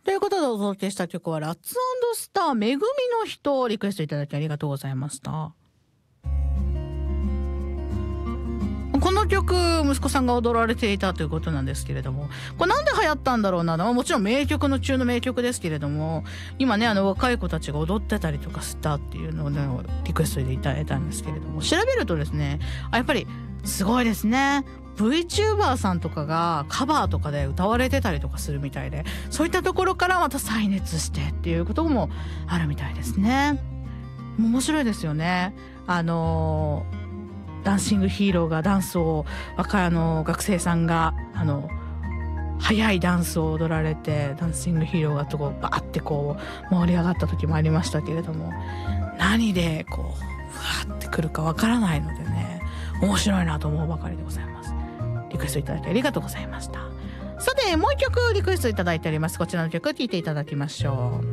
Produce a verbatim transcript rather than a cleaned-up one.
ということでお届けした曲はラッツ&スターめぐみの人、リクエストいただきありがとうございました。この曲息子さんが踊られていたということなんですけれども、これなんで流行ったんだろうな、もちろん名曲の中の名曲ですけれども、今ねあの若い子たちが踊ってたりとかしたっていうのを、ね、リクエストでいただいたんですけれども、調べるとですね、あやっぱりすごいですね。VTuber さんとかがカバーとかで歌われてたりとかするみたいで、そういったところからまた再熱してっていうこともあるみたいですね。面白いですよね。あのダンシングヒーローがダンスを若いあの学生さんがあの速いダンスを踊られて、ダンシングヒーローがとこうバーってこう盛り上がった時もありましたけれども、何でこうふわってくるかわからないのでね、面白いなと思うばかりでございます。リクエストいただきありがとうございました。さてもう一曲リクエストいただいております。こちらの曲聴いていただきましょう。